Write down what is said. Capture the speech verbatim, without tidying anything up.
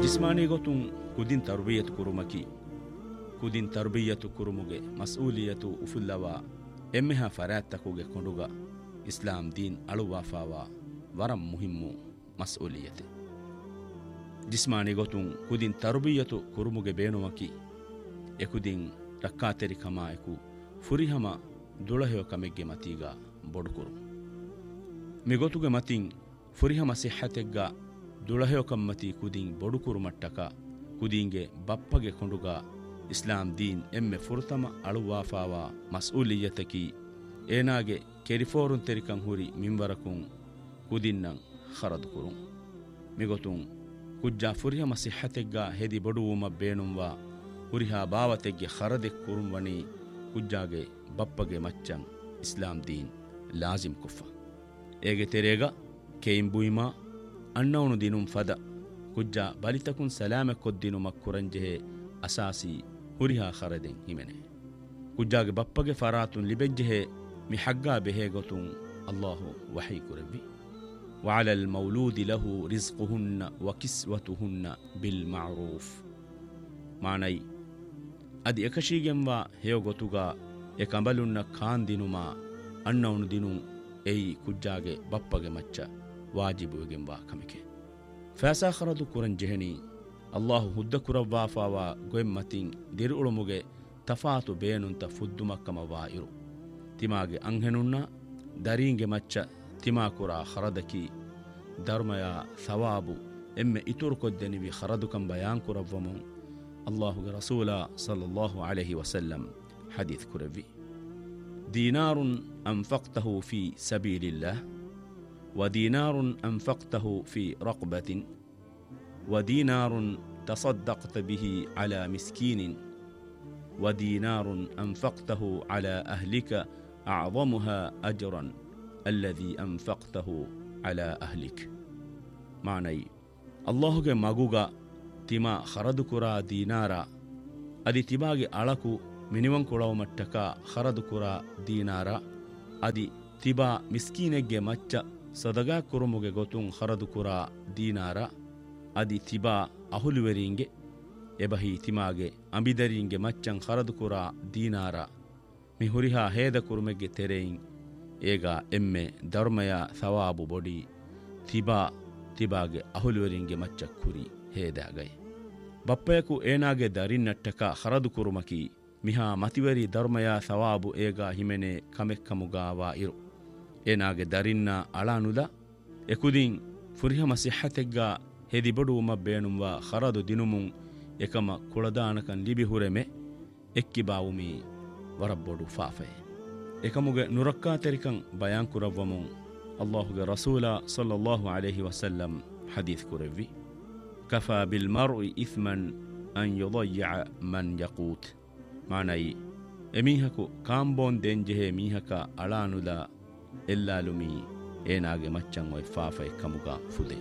ಜಿಸ್ಮಾನಿ ಗೊತ್ತುಂ ಕುದಿನ್ ತರ್ಬಿಯತು ಕುರುಮಕಿ ಕುದಿನ್ ತರ್ಬಿಯತು ಕುರುಮುಗೆ ಮಸ್ಊಲಿಯತು ಉಫುಲ್ಲವ ಎಮ್ಮೆಹ ಫರಾತ್ತಕುಗೆ ಕೊಂಡುಗ ಇಸ್ಲಾಂ ದೀನ್ ಅಳುವಾಫಾವ ವರಂ ಮುಹಿಮ್ಮು ಮಸ್ಊಲಿಯತೆ ಜಿಸ್ಮಾನಿ ಗೊತ್ತುಂ ಕುದಿನ್ ತರ್ಬಿಯತು ಕುರುಮುಗೆ ಬೇನುಮಕಿ ಎಕುದಿನ್ ರಕ್ಕಾತೆರಿ ಕಮಾಯಕು ಫುರಿಹಮ ದುಳಹೆಯ ಕಮೆಗ್ಗೆ ಮತೀಗ ಬೊಡುಕುರು ಮಿಗೊತುಗೆ ಮತಿನ್ ಫುರಿಹಮ ಸಿಹತೆಗ್ಗ ದುಳಹೆಯ ಕಮ್ಮತಿ ಕುದಿನ್ ಬೊಡುಕುರು ಮಟ್ಟಕ ಕುದಿಂಗೆ ಬಪ್ಪಗೆ ಕೊಂಡುಗ ಇಸ್ಲಾಂ ದೀನ್ ಎಮ್ಮೆ ಫುರ್ತಮ ಅಳುವಾಫಾವ ಮಸ್ಊಲಿಯತಕಿ ಏನಾಗೆ ಕೆರಿಫೋರುನ್ ತೆರಿಕಂ ಹುರಿ ಮಿಂವರಕುಂ ಕುದಿನ್ನಂ ಖರದು ಕುರುಂ ಮಿಗೊತುಂ ಕುಜ್ಜಾ ಫುರಿಹಮ ಸಿಹತೆಗ್ಗ ಹೆದಿ ಬೊಡುವುಮ ಬೇಣುಂವ ಹುರಿಹಾ ಬಾವತೆಗ್ಗೆ ಖರದೆ ಕುರುಂವನಿ ಕುಜ್ಜಾಗೆ ಬಪ್ಪಗೆ ಮಚ್ಚಂ ಇಸ್ಲಾಂ ದೀನ್ ಲಾಜಿಂ ಕುಫ ಏಗೆ ತೆರೆಗ ಕೇಯಿಂ ಬುಯಿಮಾ ಅಣ್ಣವನು ದಿನುಂ ಫದ ಕುಜ್ಜಾ ಬಲಿತಕುನ್ ಸಲಾಮೆ ಕೊದ್ದಿನು ಮಕ್ಕುರಂಜೆಹೆ ಅಸಾಸಿ ಹುರಿಹಾ ಖರದೆಂ ಹಿಮೆನೆ ಕುಜ್ಜಾಗೆ ಬಪ್ಪಗೆ ಫರಾತುನ್ ಲಿಬೆಜ್ಜೆಹೆ ಮಿ ಹಗ್ಗಾ ಬೆಹೆ ಗೊತುಂ ಅಲ್ಲಾಹು ವಹಿ ಕುರವಿ وعلى المولود له رزقهن وكسوتهن بالمعروف معنی ادی اکشیගෙන්ව හේව ගොතුගා ඒ කඹලුන්න කාන් දිනුමා අන්නවුණු දිනු එයි කුජ්ජාගේ බප්පගේ මච්ච වාජිබුගෙන්ව කමිකේ ෆාසා ಖರದು ಕುರನ್ ಜೆಹನಿ ಅಲ್ಲಾಹು ಹುದ್ದ ಕುರವಾಫಾವಾ ಗೊಯಂ ಮತಿನ್ ದಿರುಳುಮುಗೆ ತಫಾತು ಬೇನುಂತ ಫುದ್ದುಮಕ್ಕಮ ವಾಯಿರು ತಿಮಾಗೆ ಅಂಹೆನುನ್ನ ದರಿಂಗೆ ಮಚ್ಚ ತಿಮಾ ಕುರಾ ಖರದಕಿ ಧರ್ಮಯ ಸವಾಬು ಎಮ್ಮೆ ಇತುರು ಕೊದ್ದೆನಿವಿ ಖರದುಕಂ ಬಯಾನ್ ಕುರವ್ವಮು الله رسول صلى الله عليه وسلم حديث كربي دينار أنفقته في سبيل الله ودينار أنفقته في رقبة ودينار تصدقت به على مسكين ودينار أنفقته على أهلك أعظمها أجرا الذي أنفقته على أهلك معني الله مغوغا ತಿಮಾ ಖರದು ಕುರಾ ದೀನಾರ ಅದಿ ತಿಮಾಗೆ ಅಳಕು ಮಿನಿಮಂ ಕೊಳವ ಮಟ್ಟಕ ಖರದು ಕುರಾ ದೀನಾರ ಅದಿ ತಿಬಾ ಮಿಸ್ಕೀನೆಗ್ಗೆ ಮಚ್ಚ ಸದಗಾ ಕುರುಮುಗೆ ಗೊತುಂ ಖರದು ಕುರಾ ದೀನಾರ ಅದಿ ತಿಬಾ ಅಹುಲುವೆರಿಂಗೆ ಎಬಹಿ ತಿಮಾಗೆ ಅಂಬಿದರಿಂಗೆ ಮಚ್ಚಂ ಖರದು ಕುರಾ ದೀನಾರ ಮಿ ಹುರಿಹಾ ಹೇದ ಕುರುಮೆಗ್ಗೆ ತೆರೆಯಿಂ ಏಗ ಎಮ್ಮೆ ಧರ್ಮಯ ಸವಾಬು ಬೊಡಿ ತಿಬಾ ತಿಬಾಗೆ ಅಹುಲುವೆರಿಂಗೆ ಮಚ್ಚ ಕುರಿ ಹೇದಾಗೈ ಬಪ್ಪಯಕು ಏನಾಗೆ ದರಿನ್ನಟ್ಟಕ ಖರದು ಕುರುಮಕಿ ಮಿಹಾ ಮತಿವರಿ ಧರ್ಮಯ ಸವಾಬು ಏಗ ಹಿಮೆನೆ ಕಮೆಕ್ಕಮುಗಾವಾ ಇರು ಏನಾಗೆ ದರಿನ್ನ ಅಳಾನುದ ಎಕುದಿನ್ ಫುರಿಹಮ ಸಿಹತೆಗ್ಗ ಹೆದಿ ಬಡುವುಮ ಬೇಣುಂವ ಖರದು ದಿನುಮುಂ ಎಕಮ ಕುಳದಾನಕನ್ ಲಿಬಿ ಹುರೆಮೆ ಎಕ್ಕಿ ಬಾವುಮಿ ವರಬ್ಬೊಡು ಫಾಫೆ ಎಕಮುಗೆ ನುರಕ್ಕಾ ತೆರಿಕಂ ಬಯಾನ್ ಕುರವ್ವಮುಂ ಅಲ್ಲಾಹುಗೆ ರಸೂಲ ಸಲ್ಲಲ್ಲಾಹು ಅಲೈಹಿ ವಸಲ್ಲಂ ಹದೀಸ್ ಕುರವ್ವಿ كفى بالمرء إثما أن يضيع من يقوت معنى ಎಮೀಹಕು ಕಾಂಬೋನ್ ದೆಂಜೆಹೆ ಮೀಹಕ ಅಳಾನುದ ಎಲ್ಲಾಲುಮಿ ಏನಾಗೆ ಮಚ್ಚಂ ವೈ ಫಾಫೈ ಕಮುಗ ಫುದೆ